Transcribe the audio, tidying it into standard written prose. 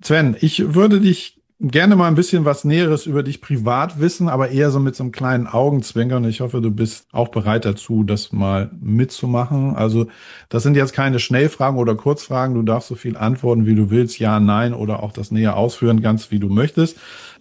Sven, ich würde dich gerne mal ein bisschen was Näheres über dich privat wissen, aber eher so mit so einem kleinen Augenzwinkern. Ich hoffe, du bist auch bereit dazu, das mal mitzumachen. Also, das sind jetzt keine Schnellfragen oder Kurzfragen. Du darfst so viel antworten, wie du willst. Ja, nein oder auch das näher ausführen, ganz wie du möchtest.